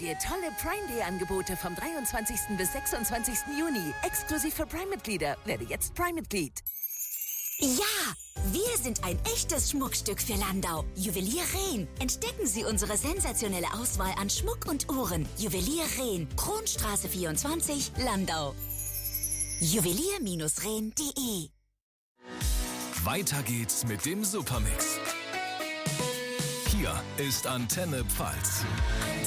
dir tolle Prime Day Angebote vom 23. bis 26. Juni. Exklusiv für Prime-Mitglieder. Werde jetzt Prime-Mitglied. Ja, wir sind ein echtes Schmuckstück für Landau. Juwelier Rehn. Entdecken Sie unsere sensationelle Auswahl an Schmuck und Uhren. Juwelier Rehn. Kronstraße 24, Landau. Juwelier-rehn.de. Weiter geht's mit dem Supermix. Hier ist Antenne Pfalz.